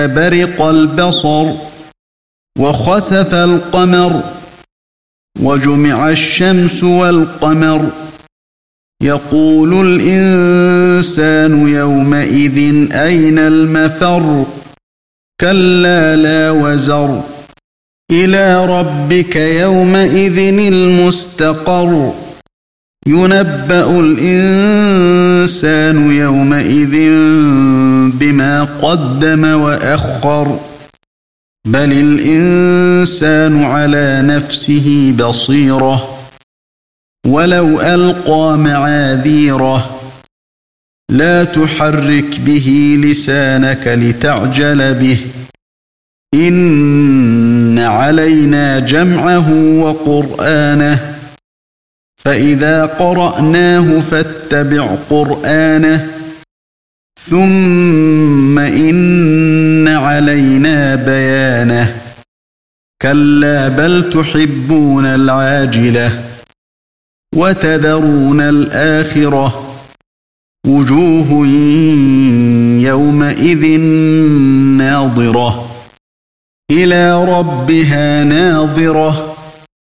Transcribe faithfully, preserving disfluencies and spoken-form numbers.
برق البصر وخسف القمر وجمع الشمس والقمر يقول الإنسان يومئذ أين المفر كلا لا وزر إلى ربك يومئذ المستقر ينبأ الإنسان يومئذ بما قدم وأخر بل الإنسان على نفسه بصيرة ولو ألقى معاذيره لا تحرك به لسانك لتعجل به إن علينا جمعه وقرآنه فإذا قرأناه فاتبع قرآنه ثم إن علينا بيانه كلا بل تحبون العاجلة وتذرون الآخرة وجوه يومئذ ناظرة إلى ربها ناظرة